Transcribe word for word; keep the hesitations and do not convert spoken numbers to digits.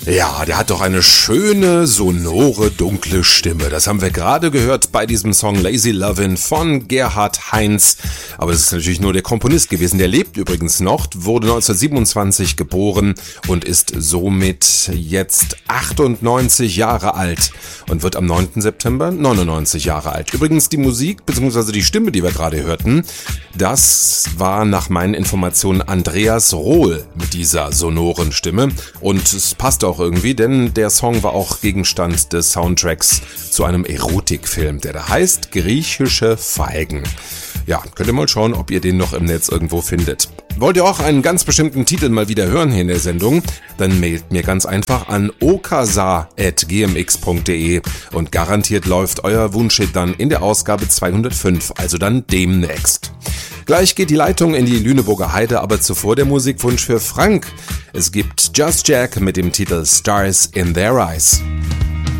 Ja, der hat doch eine schöne, sonore, dunkle Stimme. Das haben wir gerade gehört bei diesem Song Lazy Lovin' von Gerhard Heinz. Aber es ist natürlich nur der Komponist gewesen. Der lebt übrigens noch, wurde neunzehnhundertsiebenundzwanzig geboren und ist somit jetzt achtundneunzig Jahre alt und wird am neunten September neunundneunzig Jahre alt. Übrigens die Musik bzw. die Stimme, die wir gerade hörten, das war nach meinen Informationen Andreas Rohl mit dieser sonoren Stimme. Und es passt auch irgendwie, denn der Song war auch Gegenstand des Soundtracks zu einem Erotikfilm, der da heißt Griechische Feigen. Ja, könnt ihr mal schauen, ob ihr den noch im Netz irgendwo findet. Wollt ihr auch einen ganz bestimmten Titel mal wieder hören hier in der Sendung? Dann mailt mir ganz einfach an okasa at g m x punkt d e und garantiert läuft euer Wunschhit dann in der Ausgabe zweihundertfünf, also dann demnächst. Gleich geht die Leitung in die Lüneburger Heide, aber zuvor der Musikwunsch für Frank. Es gibt Just Jack mit dem Titel Stars in Their Eyes.